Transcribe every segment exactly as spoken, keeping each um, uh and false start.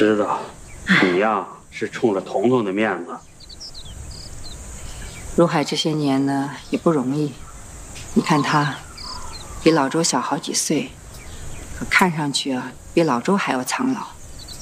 知道，你呀是冲着彤彤的面子。 如海这些年呢也不容易，你看他比老周小好几岁，可看上去啊比老周还要苍老。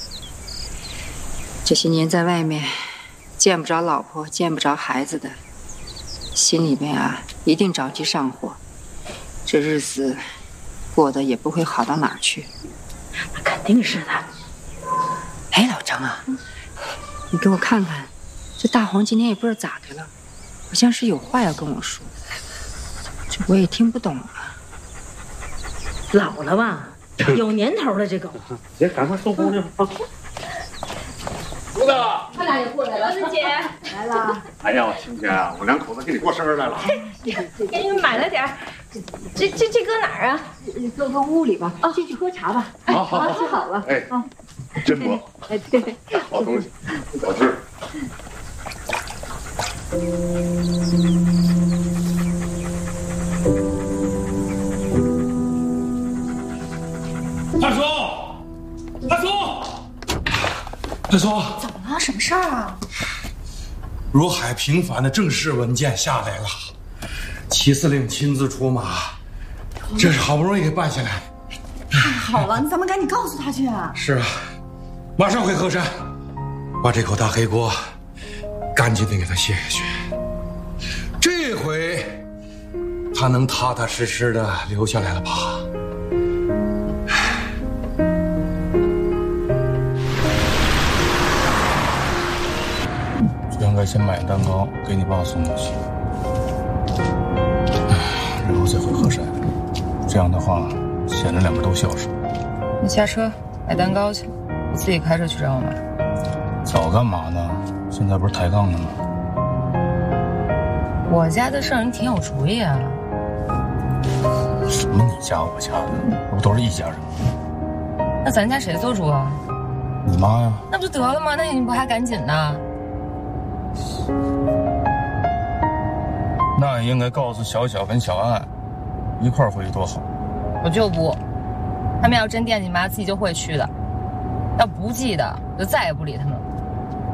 这些年在外面见不着老婆，见不着孩子的，心里面啊一定着急上火，这日子过得也不会好到哪儿去。 那肯定是的。 哎，老张啊，你给我看看，这大黄今天也不知道咋的了，好像是有话要跟我说，这我也听不懂了。 老了吧，有年头了，这狗。 别，赶快收工去吧。 胡子， 他俩也过来了。子姐来了。 哎呀，今天啊，我两口子给你过生日来了。 给你们买了点儿。这这这搁哪儿啊？ 搁搁屋里吧。哦，进去喝茶吧。 好好好， 吃好了。 哎，真不？ 哎，对， 好东西，好吃。 大叔，大叔，大叔， 怎么了？什么事儿啊？ 如海平反的正式文件下来了，齐司令亲自出马，这是好不容易给办下来。 太好了，咱们赶紧告诉他去啊！ 是啊，马上回鹤山，把这口大黑锅赶紧的给他卸下去。这回他能踏踏实实的留下来了吧？就应该先买蛋糕给你爸送过去，然后再回鹤山。这样的话，显得两个都孝顺。 你下车买蛋糕去，我自己开车去找我买。 早干嘛呢？现在不是抬杠呢吗？ 我家的事儿你挺有主意啊。 什么你家我家的，这不都是一家人吗？ 那咱家谁做主啊？ 你妈呀。 那不就得了吗？那你不还赶紧呢？ 那应该告诉小小跟小安，一块儿回去多好。 我就不，他们要真惦记妈，自己就会去的；要不记得，就再也不理他们了。